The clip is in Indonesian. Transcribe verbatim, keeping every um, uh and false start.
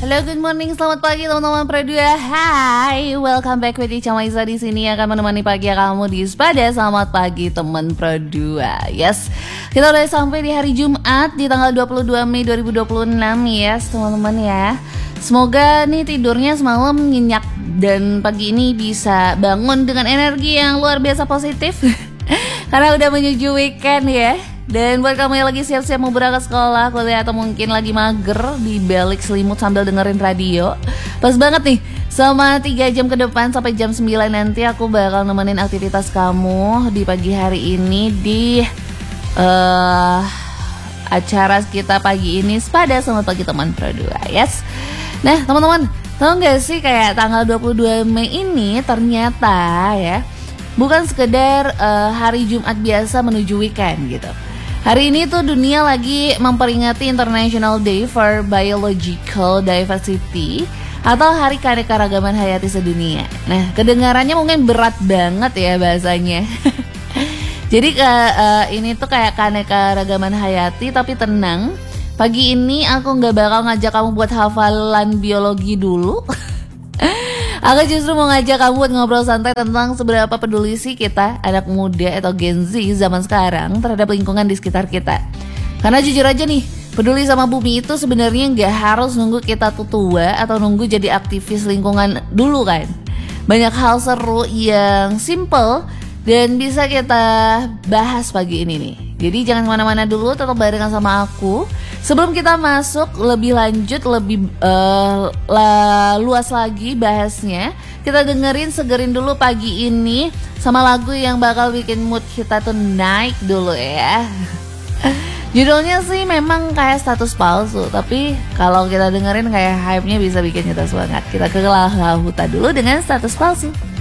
Halo, good morning, selamat pagi teman-teman Pro dua. Hai, welcome back with Ica Maiza di sini akan menemani pagi kamu di Spada. Selamat pagi teman Pro dua. Yes, kita udah sampai di hari Jumat di tanggal dua puluh dua Mei dua ribu dua puluh enam. Yes, teman-teman ya. Semoga nih tidurnya semalam nyenyak dan pagi ini bisa bangun dengan energi yang luar biasa positif. Karena udah menuju weekend ya. Dan buat kamu yang lagi siap-siap mau berangkat sekolah, kuliah, atau mungkin lagi mager di balik selimut sambil dengerin radio, pas banget nih, selama tiga jam ke depan sampai jam sembilan nanti aku bakal nemenin aktivitas kamu di pagi hari ini di uh, acara kita pagi ini Spada. Selamat pagi teman Pro dua, yes. Nah teman-teman, tahu gak sih kayak tanggal dua puluh dua Mei ini ternyata ya bukan sekedar uh, hari Jumat biasa menuju weekend gitu. Hari ini tuh dunia lagi memperingati International Day for Biological Diversity atau Hari Keanekaragaman Hayati Sedunia. Nah, kedengarannya mungkin berat banget ya bahasanya. Jadi ke, uh, ini tuh kayak keanekaragaman hayati, tapi tenang. Pagi ini aku nggak bakal ngajak kamu buat hafalan biologi dulu. Aku justru mau ngajak kamu buat ngobrol santai tentang seberapa peduli sih kita, anak muda atau Gen Z zaman sekarang, terhadap lingkungan di sekitar kita. Karena jujur aja nih, peduli sama bumi itu sebenarnya nggak harus nunggu kita tuh tua atau nunggu jadi aktivis lingkungan dulu kan. Banyak hal seru yang simple dan bisa kita bahas pagi ini nih. Jadi jangan kemana-mana dulu, tetap barengan sama aku. Sebelum kita masuk lebih lanjut, lebih uh, la, luas lagi bahasnya, kita dengerin, segerin dulu pagi ini sama lagu yang bakal bikin mood kita tuh naik dulu ya. Judulnya sih memang kayak status palsu, tapi kalau kita dengerin kayak hype-nya bisa bikin kita semangat. Kita ke Lahuta dulu dengan status palsu.